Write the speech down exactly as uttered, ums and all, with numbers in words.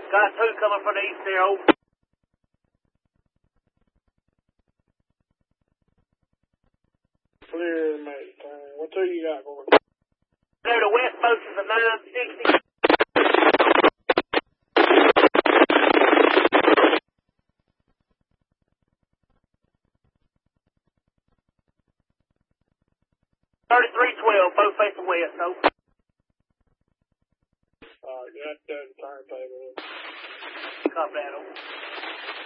Got two coming from the east there, over. Clear, mate. What two you got going? Go to West Post is a nine sixty. thirty-three twelve, both facing west, over. Alright, got that turntable. Copy that, over.